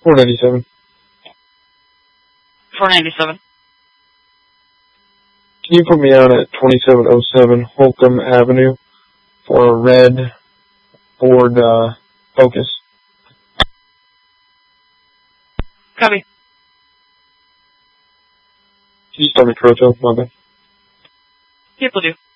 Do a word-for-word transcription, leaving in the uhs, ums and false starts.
four ninety-seven. four ninety-seven. Can you put me on at twenty-seven oh seven Holcomb Avenue for a red Ford uh, Focus? Copy. Can you start me Croto? My bad. Yep, will do.